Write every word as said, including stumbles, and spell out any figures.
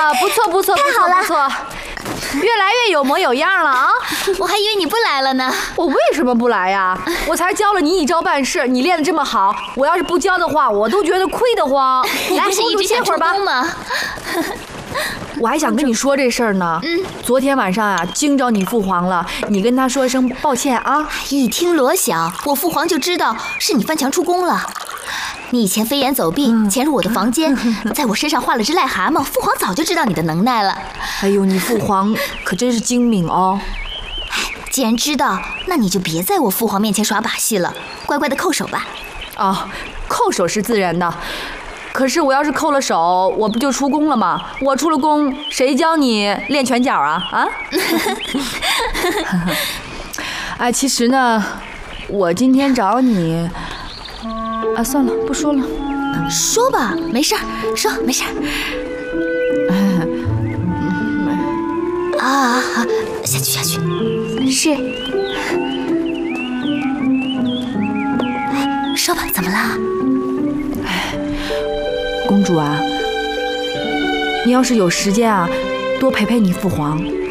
呀，不错不错，不错不错，越来越有模有样了啊！ 我还以为你不来了呢。 我为什么不来呀？我才教了你一招半式，你练得这么好，我要是不教的话，我都觉得亏得慌。 你不是一直想出宫吗？ 我还想跟你说这事儿呢。嗯，昨天晚上啊，惊着你父皇了，你跟他说一声抱歉啊。 一听罗晓，我父皇就知道是你翻墙出宫了。你以前飞檐走壁，潜入我的房间，在我身上画了只癞蛤蟆，父皇早就知道你的能耐了。 哎呦，你父皇可真是精明哦。 既然知道，那你就别在我父皇面前耍把戏了，乖乖的扣手吧。 哦，扣手是自然的，可是我要是扣了手，我不就出宫了吗？我出了宫，谁教你练拳脚啊？啊？哎，其实呢，我今天找你，啊，算了，不说了。 说吧，没事儿，说没事儿。啊，好，下去下去。是。说吧，怎么了？ 公主啊，你要是有时间啊，多陪陪你父皇。